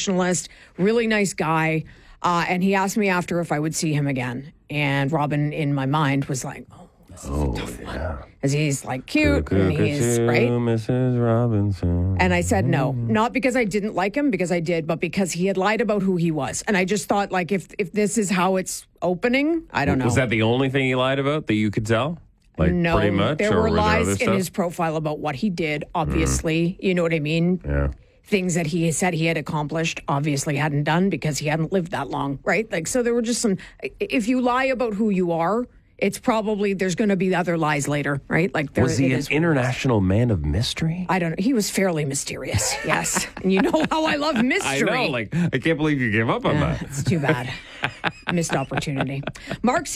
conversationalist, really nice guy. And he asked me after if I would see him again. And Robin, in my mind, was like, oh, this is a tough one. Because he's like cute and he's, right? Mrs. Robinson. And I said no. Not because I didn't like him, because I did, but because he had lied about who he was. And I just thought, like, if this is how it's opening, I don't know. Was that the only thing he lied about that you could tell? Like, no, pretty much? There or were lies in stuff? his profile about what he did, obviously. You know what I mean? Yeah. Things that he said he had accomplished, obviously hadn't done because he hadn't lived that long, right? Like, so there were just some, if you lie about who you are, it's probably, there's going to be other lies later, right? Like, there, was he an international man of mystery? I don't know. He was fairly mysterious, yes. And you know how I love mystery. I know, like, I can't believe you gave up on that. It's too bad. Missed opportunity. Mark